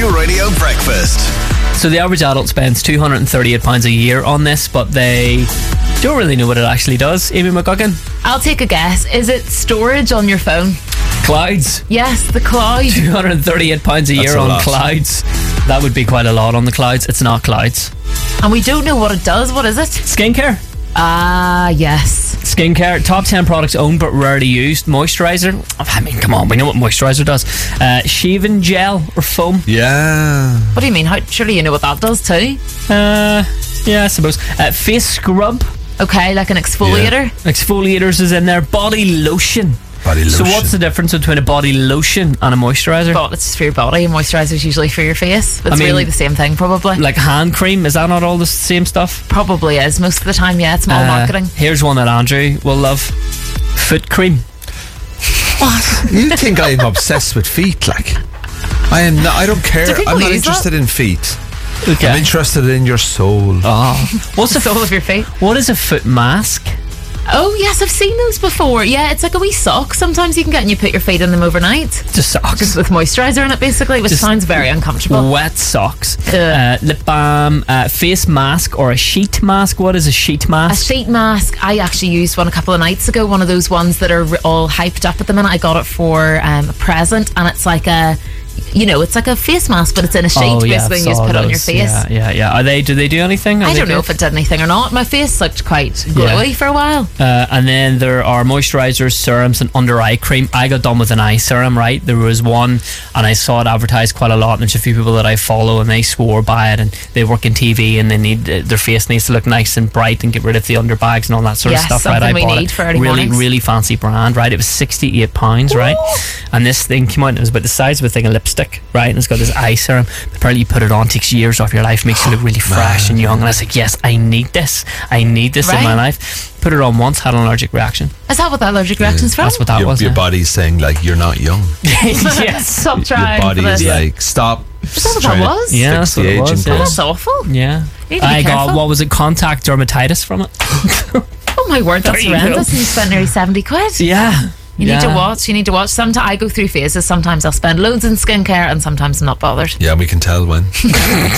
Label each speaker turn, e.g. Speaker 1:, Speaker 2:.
Speaker 1: Go Radio Breakfast.
Speaker 2: So the average adult spends £238 a year on this, but they don't really know what it actually does. Amy McGuckin?
Speaker 3: I'll take a guess. Is it storage on your phone?
Speaker 2: Clouds.
Speaker 3: Yes, the cloud.
Speaker 2: £238 a year
Speaker 4: a
Speaker 2: on
Speaker 4: lot.
Speaker 2: clouds. That would be quite a lot on the clouds. It's not clouds.
Speaker 3: And we don't know what it does. What is it?
Speaker 2: Skincare.
Speaker 3: Ah, yes.
Speaker 2: Skincare. Top 10 products owned but rarely used. Moisturiser. I mean, come on, we know what moisturiser does. Shaving gel or foam.
Speaker 4: Yeah.
Speaker 3: What do you mean? Surely you know what that does too?
Speaker 2: Yeah, I suppose. Face scrub.
Speaker 3: Okay, like an exfoliator.
Speaker 2: Exfoliators is in there. Body lotion.
Speaker 4: Body
Speaker 2: So
Speaker 4: lotion.
Speaker 2: what's the difference between a body lotion and a moisturiser?
Speaker 3: But it's for your body. Moisturiser is usually for your face. It's
Speaker 2: I mean,
Speaker 3: really the same thing, probably.
Speaker 2: Like hand cream, is that not all the same stuff?
Speaker 3: Probably is most of the time. Yeah, it's all marketing.
Speaker 2: Here's one that Andrew will love. Foot cream.
Speaker 4: What? You think I'm obsessed with feet? Like, I am not. I don't care.
Speaker 3: Do people
Speaker 4: I'm not
Speaker 3: use
Speaker 4: interested in feet.
Speaker 2: Okay.
Speaker 4: I'm interested in your soul.
Speaker 2: What's
Speaker 3: The sole of your feet.
Speaker 2: What is a foot mask?
Speaker 3: Oh yes, I've seen those before. Yeah, it's like a wee sock. Sometimes you can get and you put your feet in them overnight,
Speaker 2: Just socks.
Speaker 3: just with moisturiser in it, basically, which
Speaker 2: Just
Speaker 3: sounds very uncomfortable.
Speaker 2: Wet socks.
Speaker 3: Ugh.
Speaker 2: Lip balm, face mask or a sheet mask. What is a sheet
Speaker 3: A
Speaker 2: mask?
Speaker 3: sheet mask. I actually used one a couple of nights ago. One of those ones that are all hyped up at the minute. I got it for a present, and it's like a, it's like a face mask, but it's in a sheet. Basically, and you just put it on your face.
Speaker 2: Yeah. Do they do anything?
Speaker 3: I don't know if it did anything or not. My face looked quite glowy for a while.
Speaker 2: And then there are moisturisers, serums, and under eye cream. I got done with an eye serum, right? There was one, and I saw it advertised quite a lot. And there's a few people that I follow, and they swore by it. And they work in TV, and they need their face needs to look nice and bright, and get rid of the underbags and all that sort of
Speaker 3: Yes,
Speaker 2: stuff. Right?
Speaker 3: something
Speaker 2: I
Speaker 3: we
Speaker 2: bought
Speaker 3: need
Speaker 2: it.
Speaker 3: for early
Speaker 2: really,
Speaker 3: mornings.
Speaker 2: really fancy brand, right? It was £68, right? And this thing came out, and it was about the size of a thing of lipstick, right? And it's got this eye serum. Apparently, you put it on, takes years off your life, makes you look really fresh and young. And I was like, yes, I need this. I need this in my
Speaker 3: Right.
Speaker 2: life. Put it on once, had an allergic reaction.
Speaker 3: Is that what that allergic reaction's from?
Speaker 2: That's what that was.
Speaker 4: Your
Speaker 2: yeah.
Speaker 4: body's saying like you're not young.
Speaker 2: Yes.
Speaker 3: Stop
Speaker 4: Your
Speaker 3: trying.
Speaker 4: body
Speaker 3: for this.
Speaker 4: is like stop.
Speaker 3: Is that what
Speaker 4: trying
Speaker 3: that
Speaker 4: to
Speaker 3: was?
Speaker 2: Yeah,
Speaker 4: fix
Speaker 2: that's what
Speaker 4: the
Speaker 2: it was,
Speaker 4: aging
Speaker 2: yeah.
Speaker 3: Oh,
Speaker 4: process.
Speaker 3: that's awful.
Speaker 2: Yeah.
Speaker 3: You need to be
Speaker 2: I got,
Speaker 3: careful.
Speaker 2: what was it, contact dermatitis from it?
Speaker 3: Oh my word, that's
Speaker 2: There you
Speaker 3: horrendous.
Speaker 2: go.
Speaker 3: And you spent nearly 70 quid.
Speaker 2: Yeah.
Speaker 3: You need to watch. Sometimes I go through phases. Sometimes I'll spend loads in skincare and sometimes I'm not bothered.
Speaker 4: Yeah, we can tell when.